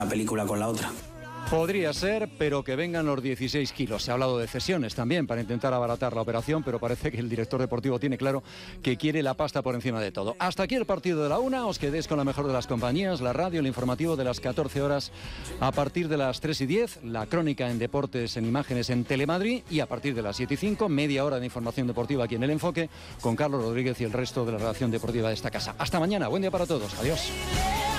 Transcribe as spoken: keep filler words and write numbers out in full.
una película con la otra. Podría ser, pero que vengan los dieciséis kilos. Se ha hablado de cesiones también para intentar abaratar la operación, pero parece que el director deportivo tiene claro que quiere la pasta por encima de todo. Hasta aquí el partido de la una. Os quedéis con la mejor de las compañías, la radio, el informativo de las catorce horas a partir de las tres y diez, la crónica en deportes en imágenes en Telemadrid, y a partir de las siete y cinco, media hora de información deportiva aquí en El Enfoque con Carlos Rodríguez y el resto de la redacción deportiva de esta casa. Hasta mañana. Buen día para todos. Adiós.